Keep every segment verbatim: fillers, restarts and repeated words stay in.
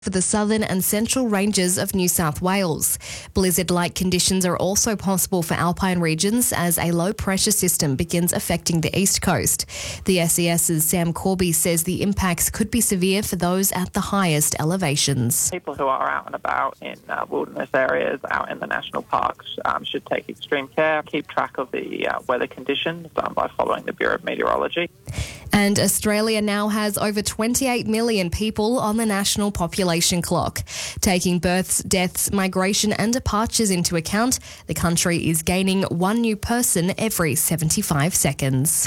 for the southern and central ranges of New South Wales. Blizzard-like conditions are also possible for alpine regions as a low-pressure system begins affecting the east coast. The S E S's Sam Corby says the impacts could be severe for those at the highest elevations. People who are out and about in uh, wilderness areas, out in the national parks, um, should take extreme care, keep track of the uh, weather conditions um, by following the Bureau of Meteorology. And Australia now has over twenty-eight million people on the national population clock. Taking births, deaths, migration and departures into account, the country is gaining one new person every seventy-five seconds.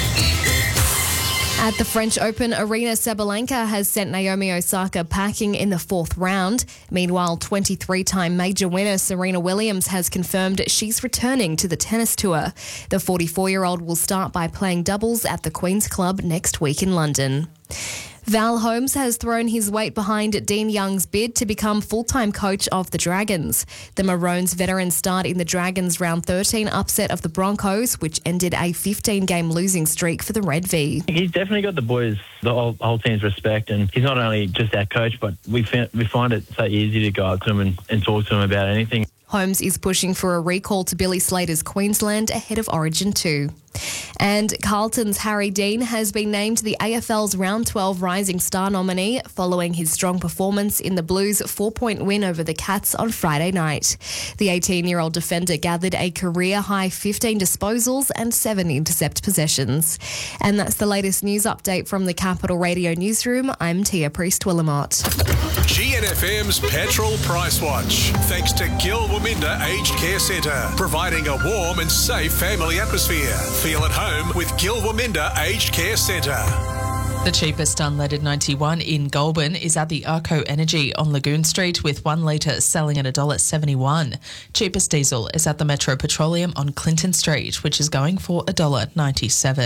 At the French Open, Aryna Sabalenka has sent Naomi Osaka packing in the fourth round. Meanwhile, twenty-three-time major winner Serena Williams has confirmed she's returning to the tennis tour. The forty-four-year-old will start by playing doubles at the Queen's Club next week in London. Val Holmes has thrown his weight behind Dean Young's bid to become full-time coach of the Dragons. The Maroons' veteran starred in the Dragons' round thirteen upset of the Broncos, which ended a fifteen-game losing streak for the Red V. He's definitely got the boys, the whole, whole team's respect, and he's not only just our coach, but we, find, we find it so easy to go up to him and, and talk to him about anything. Holmes is pushing for a recall to Billy Slater's Queensland ahead of Origin two. And Carlton's Harry Dean has been named the A F L's Round twelve Rising Star nominee following his strong performance in the Blues' four-point win over the Cats on Friday night. The eighteen-year-old defender gathered a career-high fifteen disposals and seven intercept possessions. And that's the latest news update from the Capital Radio Newsroom. I'm Tia Priest-Willamot. G N F M's Petrol Price Watch. Thanks to Gil Waminda Aged Care Centre, providing a warm and safe family atmosphere. Feel at home with Gil Waminda Aged Care Centre. The cheapest unleaded ninety-one in Goulburn is at the Arco Energy on Lagoon Street, with one litre selling at one dollar seventy-one. Cheapest diesel is at the Metro Petroleum on Clinton Street, which is going for one dollar ninety-seven.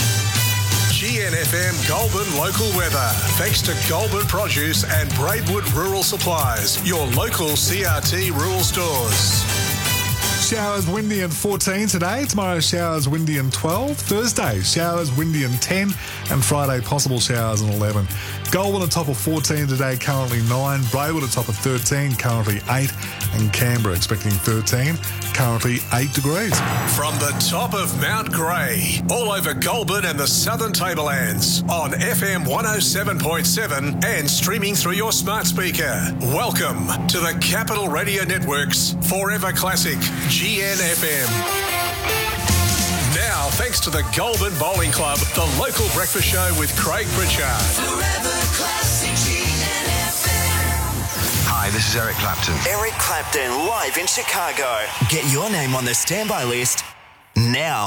G N F M Goulburn local weather. Thanks to Goulburn Produce and Braidwood Rural Supplies, your local C R T rural stores. Showers, windy and fourteen today. Tomorrow, showers, windy and twelve. Thursday, showers, windy and ten. And Friday, possible showers and eleven. Goulburn on top of fourteen today, currently nine. Braidwood on top of thirteen, currently eight. And Canberra expecting thirteen, currently eight degrees. From the top of Mount Grey, all over Goulburn and the Southern Tablelands, on F M one oh seven point seven and streaming through your smart speaker. Welcome to the Capital Radio Network's Forever Classic G N F M. Now, thanks to the Goulburn Bowling Club, the local breakfast show with Craig Pritchard. Forever Classic G N F M. Hi, this is Eric Clapton. Eric Clapton live in Chicago. Get your name on the standby list now.